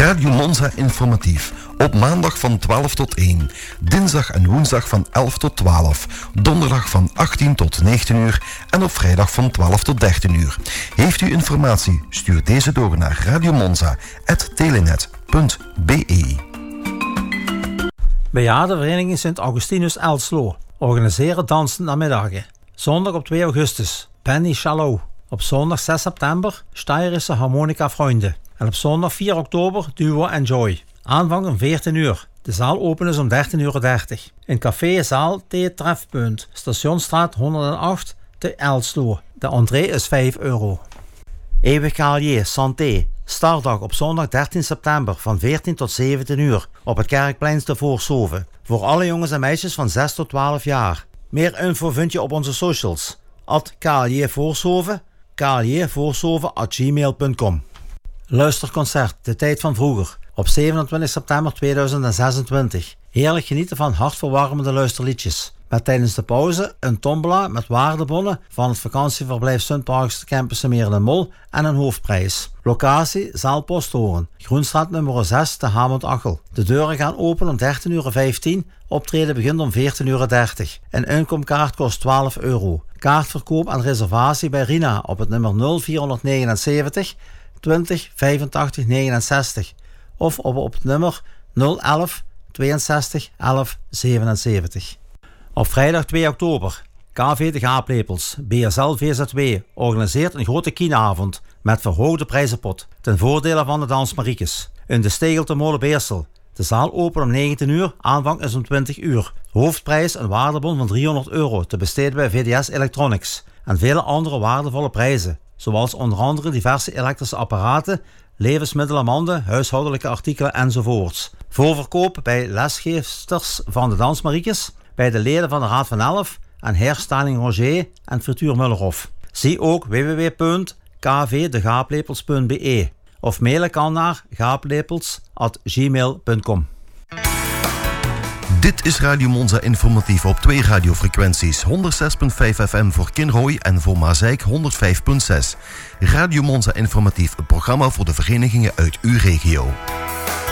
Radio Monza informatief. Op maandag van 12 tot 1. Dinsdag en woensdag van 11 tot 12. Donderdag van 18 tot 19 uur. En op vrijdag van 12 tot 13 uur. Heeft u informatie? Stuur deze door naar radiomonza@telenet.be. Bejaardenvereniging Sint Augustinus Elslo organiseren dansend namiddagen. Zondag op 2 augustus, Penny Shallow. Op zondag 6 september, Steirische Harmonica Vrienden. En op zondag 4 oktober, Duo Enjoy. Aanvang om 14 uur. De zaal open is om 13:30 uur. In café Zaal T Trefpunt, Stationsstraat 108 te Elslo. De entree is €5. Eeuwig Calier Santé. Startdag op zondag 13 september van 14 tot 17 uur op het Kerkplein te Voorshoven. Voor alle jongens en meisjes van 6 tot 12 jaar. Meer info vind je op onze socials. @KLJVoorshoven, kljervoorshoven@gmail.com. Luisterconcert De Tijd van Vroeger op 27 september 2026. Heerlijk genieten van hartverwarmende luisterliedjes. Met tijdens de pauze een tombola met waardebonnen van het vakantieverblijf Sunparks Campus Meren en Mol en een hoofdprijs. Locatie Zaal Posthoorn, Groenstraat nummer 6 te Hamond-Achel. De deuren gaan open om 13:15 uur. Optreden begint om 14:30 uur. Een inkomkaart kost €12. Kaartverkoop en reservatie bij Rina op het nummer 0479 20 85 69 of op het nummer 011 62 11 77. Op vrijdag 2 oktober, KV de Gaaplepels, BSL VZW, organiseert een grote kienavond met verhoogde prijzenpot ten voordele van de Dansmariekes. In de Stegel te Molenbeersel. De zaal open om 19 uur, aanvang is om 20 uur. Hoofdprijs een waardebon van €300 te besteden bij VDS Electronics. En vele andere waardevolle prijzen, zoals onder andere diverse elektrische apparaten, levensmiddelen, manden, huishoudelijke artikelen enzovoorts. Voorverkoop bij lesgeefsters van de Dansmariekes, bij de leden van de Raad van 11 en Heer Staling Roger en Frituur Mullerhof. Zie ook www.kvdegaaplepels.be of mailen kan naar gaaplepels@gmail.com. Dit is Radio Monza informatief op 2 radiofrequenties. 106.5 FM voor Kinrooi en voor Maasijk 105.6. Radio Monza informatief, een programma voor de verenigingen uit uw regio.